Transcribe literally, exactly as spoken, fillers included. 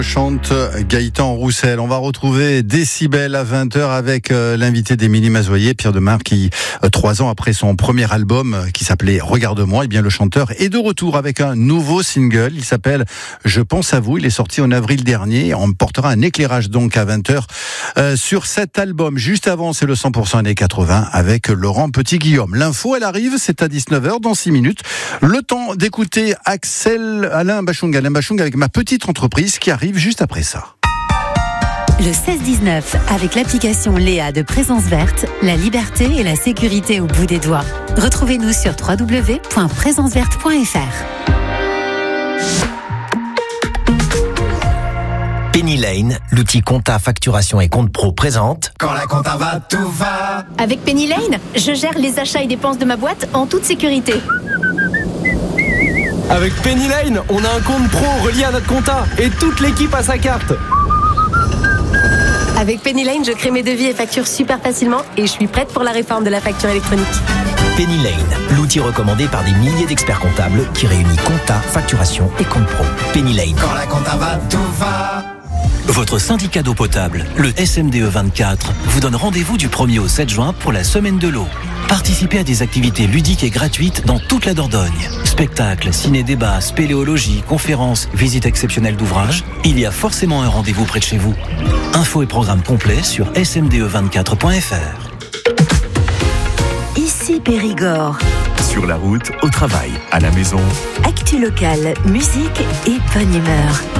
Chante Gaëtan Roussel. On va retrouver Décibel à vingt heures avec euh, l'invité d'Émilie Mazoyer, Pierre Demar, qui euh, trois ans après son premier album euh, qui s'appelait Regarde-moi, eh bien le chanteur est de retour avec un nouveau single. Il s'appelle Je pense à vous. Il est sorti en avril dernier. On portera un éclairage donc à vingt heures euh, sur cet album. Juste avant, c'est le cent pour cent années quatre-vingts avec Laurent Petit-Guillaume. L'info, elle arrive, c'est à dix-neuf heures dans six minutes. Le temps d'écouter Axel Alain Bachung, Alain Bachung avec Ma Petite Entreprise qui arrive juste après ça. Le seize dix-neuf, avec l'application Léa de Présence Verte, la liberté et la sécurité au bout des doigts. Retrouvez-nous sur w w w point présence verte point f r. Penny Lane, l'outil compta, facturation et compte pro présente. Quand la compta va, tout va. Avec Penny Lane, je gère les achats et dépenses de ma boîte en toute sécurité. Avec Penny Lane, on a un compte pro relié à notre compta et toute l'équipe a sa carte. Avec Penny Lane, je crée mes devis et factures super facilement et je suis prête pour la réforme de la facture électronique. Penny Lane, l'outil recommandé par des milliers d'experts comptables qui réunit compta, facturation et compte pro. Penny Lane. Quand la compta va, tout va. Votre syndicat d'eau potable, le S M D E vingt-quatre, vous donne rendez-vous du premier au sept juin pour la semaine de l'eau. Participez à des activités ludiques et gratuites dans toute la Dordogne. Spectacles, ciné-débats, spéléologie, conférences, visites exceptionnelles d'ouvrages. Il y a forcément un rendez-vous près de chez vous. Infos et programmes complets sur s m d e vingt-quatre point f r. Ici Périgord. Sur la route, au travail, à la maison. Actu locale, musique et bonne humeur.